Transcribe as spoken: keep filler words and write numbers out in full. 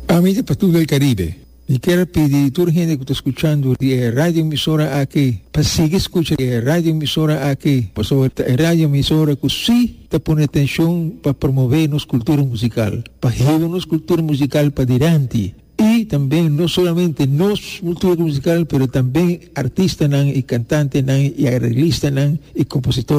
Amiga para todo el Caribe, y quiero pedir a toda la gente que está escuchando la radio emisora aquí, para seguir escuchando la radio emisora aquí, pues la radio emisora que sí te pone atención para promover nuestra cultura musical, para llevar nuestra cultura musical para adelante. Y también no solamente nuestra cultura musical, pero también artistas y cantantes y arreglistas y compositores.